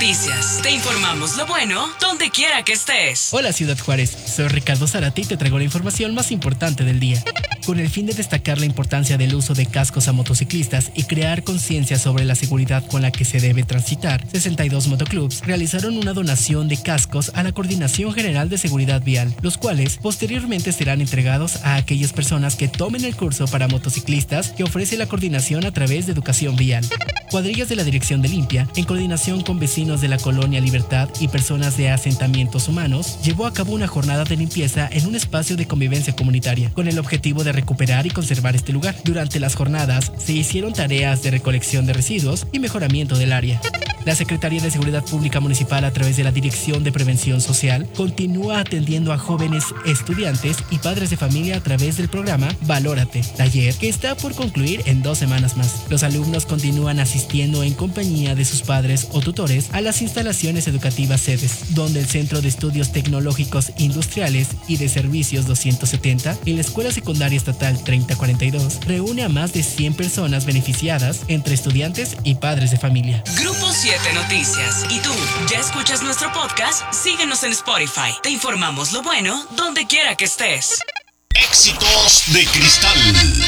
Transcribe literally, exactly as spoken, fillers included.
Noticias. Te informamos lo bueno donde quiera que estés. Hola Ciudad Juárez, soy Ricardo Zarate y te traigo la información más importante del día. Con el fin de destacar la importancia del uso de cascos a motociclistas y crear conciencia sobre la seguridad con la que se debe transitar, sesenta y dos motoclubs realizaron una donación de cascos a la Coordinación General de Seguridad Vial, los cuales posteriormente serán entregados a aquellas personas que tomen el curso para motociclistas que ofrece la coordinación a través de educación vial. Cuadrillas de la Dirección de Limpia, en coordinación con vecinos de la Colonia Libertad y personas de asentamientos humanos, llevó a cabo una jornada de limpieza en un espacio de convivencia comunitaria, con el objetivo de recuperar y conservar este lugar. Durante las jornadas se hicieron tareas de recolección de residuos y mejoramiento del área. La Secretaría de Seguridad Pública Municipal, a través de la Dirección de Prevención Social, continúa atendiendo a jóvenes estudiantes y padres de familia a través del programa Valórate, taller que está por concluir en dos semanas más. Los alumnos continúan asistiendo en compañía de sus padres o tutores a las instalaciones educativas sedes, donde el Centro de Estudios Tecnológicos Industriales y de Servicios doscientos setenta y la Escuela Secundaria Estatal treinta cuarenta y dos reúne a más de cien personas beneficiadas entre estudiantes y padres de familia. Grupo siete Noticias. ¿Y tú ya escuchas nuestro podcast? Síguenos en Spotify. Te informamos lo bueno donde quiera que estés. Éxitos de Cristal.